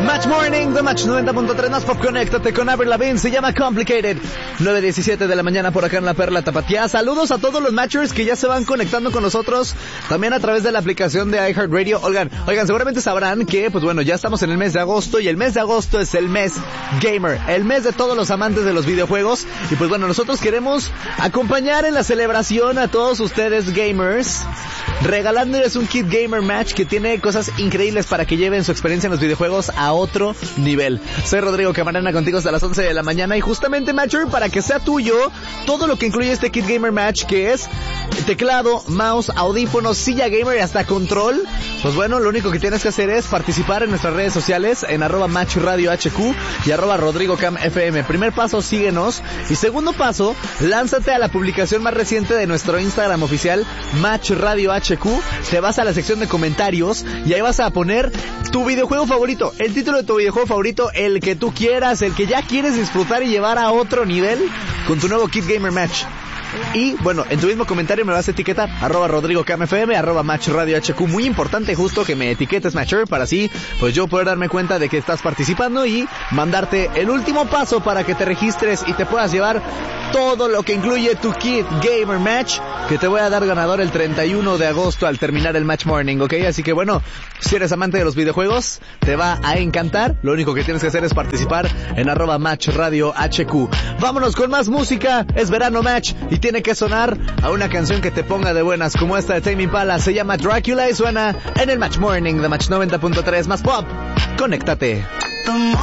Match Morning, The Match 90.3 más pop, conéctate con Avril Lavigne, se llama Complicated. 9:17 de la mañana por acá en La Perla Tapatía. Saludos a todos los matchers que ya se van conectando con nosotros, también a través de la aplicación de iHeartRadio. Oigan, seguramente sabrán que, pues bueno, ya estamos en el mes de agosto, y el mes de agosto es el mes gamer, el mes de todos los amantes de los videojuegos. Y pues bueno, nosotros queremos acompañar en la celebración a todos ustedes gamers, regalándoles un kit gamer match que tiene cosas increíbles para que lleven su experiencia en los videojuegos a otro nivel. Soy Rodrigo Camarena, contigo hasta las 11 de la mañana, y justamente, matcher, para que sea tuyo todo lo que incluye este kit gamer match, que es teclado, mouse, audífonos, silla gamer y hasta control. Pues bueno, lo único que tienes que hacer es participar en nuestras redes sociales en @matchradiohq y @rodrigocamfm. Primer paso, síguenos, y segundo paso, lánzate a la publicación más reciente de nuestro Instagram oficial, matchradiohq. Te vas a la sección de comentarios y ahí vas a poner tu videojuego favorito, el título de tu videojuego favorito, el que tú quieras, el que ya quieres disfrutar y llevar a otro nivel con tu nuevo kit gamer match. Y bueno, en tu mismo comentario me vas a etiquetar @RodrigoCamFM, @MatchRadioHQ. Muy importante justo que me etiquetes, matcher, para así pues yo poder darme cuenta de que estás participando y mandarte el último paso para que te registres y te puedas llevar todo lo que incluye tu kit gamer match, que te voy a dar ganador el 31 de agosto al terminar el Match Morning, ¿ok? Así que bueno, si eres amante de los videojuegos, te va a encantar. Lo único que tienes que hacer es participar en @MatchRadioHQ. Vámonos con más música. Es verano, match, y tiene que sonar a una canción que te ponga de buenas, como esta de Tame Impala. Se llama Dracula y suena en el Match Morning de Match 90.3 más pop. Conéctate.